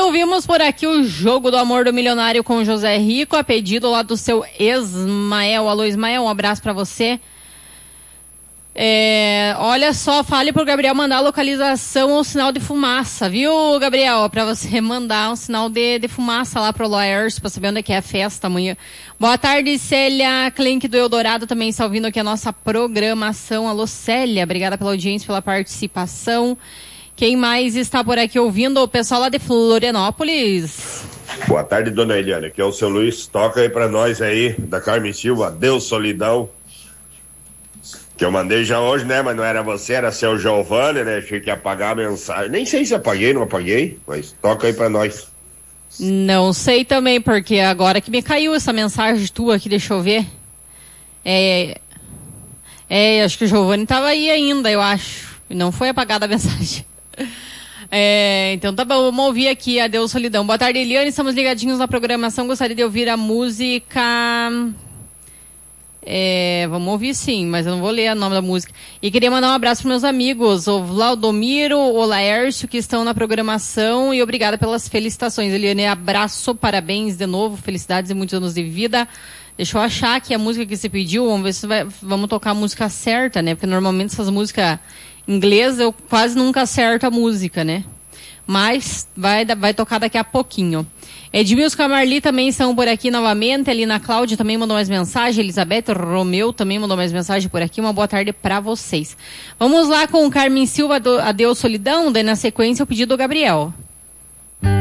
ouvimos por aqui o Jogo do Amor do Milionário com o José Rico, a pedido lá do seu Ismael. Alô, Ismael, um abraço pra você. Olha só, fale pro Gabriel mandar a localização ou sinal de fumaça, viu, Gabriel? Pra você mandar um sinal de fumaça lá pro Laércio, pra saber onde é que é a festa amanhã. Boa tarde, Célia Klink do Eldorado também está ouvindo aqui a nossa programação. Alô, Célia, obrigada pela audiência, pela participação. Quem mais está por aqui ouvindo? O pessoal lá de Florianópolis. Boa tarde, dona Eliane, aqui é o seu Luiz, toca aí pra nós aí, da Carmen Silva, Adeus Solidão. Que eu mandei já hoje, né? Mas não era você, era seu Giovanni, né? Achei que ia apagar a mensagem. Nem sei se apaguei, não apaguei, mas toca aí pra nós. Não sei também, porque agora que me caiu essa mensagem tua aqui, deixa eu ver. Acho que o Giovanni tava aí ainda, eu acho. E não foi apagada a mensagem. Então tá bom, vamos ouvir aqui Adeus Solidão. Boa tarde, Eliane, estamos ligadinhos na programação. Gostaria de ouvir a música... vamos ouvir sim, mas eu não vou ler o nome da música. E queria mandar um abraço para meus amigos, o Valdomiro, o Laércio, que estão na programação, e obrigada pelas felicitações. Eliane, abraço, parabéns de novo, felicidades e muitos anos de vida. Deixa eu achar aqui a música que você pediu, vamos ver se vamos tocar a música certa, né? Porque normalmente essas músicas inglesas eu quase nunca acerto a música, né? Mas vai tocar daqui a pouquinho. Edmilson com a Marli também estão por aqui novamente. Ali na Cláudia também mandou mais mensagem. Elizabeth Romeu também mandou mais mensagem por aqui. Uma boa tarde para vocês. Vamos lá com o Carmen Silva, Adeus Solidão. Daí na sequência o pedido do Gabriel.